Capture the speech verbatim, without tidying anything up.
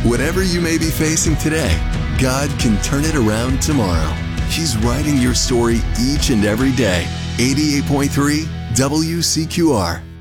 Whatever you may be facing today, God can turn it around tomorrow. He's writing your story each and every day. eighty-eight point three W C Q R.